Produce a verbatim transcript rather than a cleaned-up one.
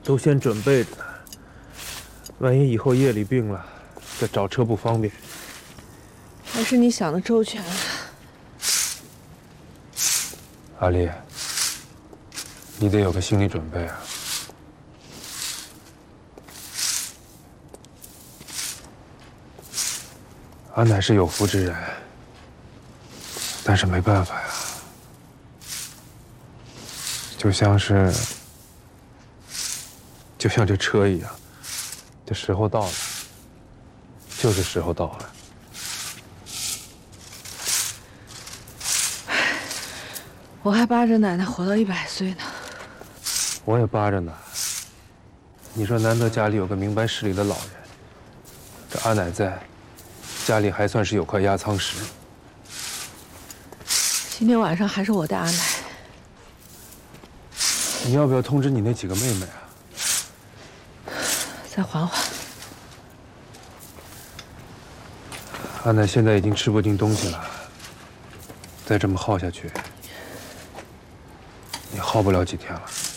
都先准备着呢，万一以后夜里病了，这找车不方便。 还是你想的周全了。 阿丽，你得有个心理准备啊。阿乃是有福之人，但是没办法呀，就像是，就像这车一样，这时候到了，就是时候到了。 我还巴着奶奶活到一百岁呢。 我也巴着呢。你说难得家里有个明白事理的老人，这阿乃在，家里还算是有块压舱石。 今天晚上还是我带阿奶。 你要不要通知你那几个妹妹啊？ 再缓缓。 阿乃现在已经吃不进东西了，再这么耗下去，也耗不了几天了。